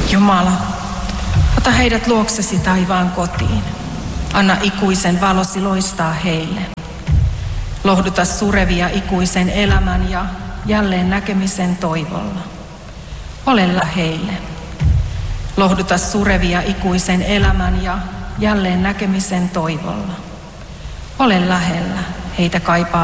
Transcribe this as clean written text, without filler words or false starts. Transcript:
Jumala, ota heidät luoksesi taivaan kotiin. Anna ikuisen valosi loistaa heille. Lohduta surevia ikuisen elämän ja jälleen näkemisen toivolla. Ole lähellä. Lohduta surevia ikuisen elämän ja jälleen näkemisen toivolla. Ole lähellä heitä kaipaa